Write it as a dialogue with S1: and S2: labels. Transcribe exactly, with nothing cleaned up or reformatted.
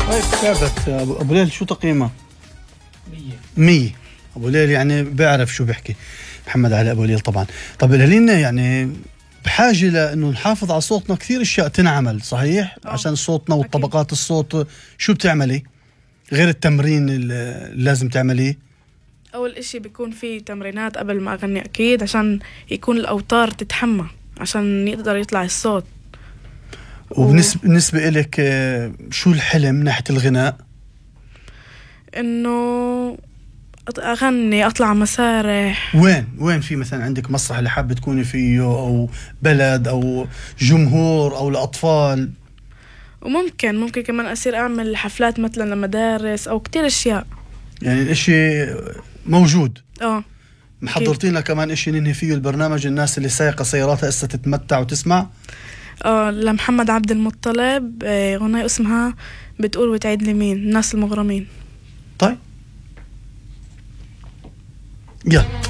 S1: طيب لعبة أبو ليل شو تقييمها؟
S2: مية
S1: مية. أبو ليل يعني بيعرف شو بيحكي، محمد علي أبو ليل طبعا. طب لنا يعني بحاجة لأنه نحافظ على صوتنا، كثير أشياء تنعمل صحيح
S3: أوه.
S1: عشان صوتنا والطبقات الصوت. شو بتعملي غير التمرين اللي لازم تعمليه؟
S3: أول إشي بيكون في تمرينات قبل ما أغني أكيد عشان يكون الأوتار تتحمى عشان يقدر يطلع الصوت.
S1: وبالنسبة و... إلك شو الحلم ناحية الغناء؟
S3: إنه أغني أطلع مسارح.
S1: وين وين في مثلا عندك مسرح اللي حابة تكوني فيه، أو بلد أو جمهور أو الأطفال؟
S3: وممكن ممكن كمان أصير أعمل حفلات مثلا لمدارس أو كتير أشياء.
S1: يعني الاشي موجود.
S3: اه
S1: محضرتينا كمان اشي ننهي فيه البرنامج، الناس اللي سايقة سياراتها هسه تتمتع وتسمع.
S3: اه لمحمد عبد المطلب غنية اسمها بتقول وتعيد لي مين الناس المغرمين.
S1: طيب يلا.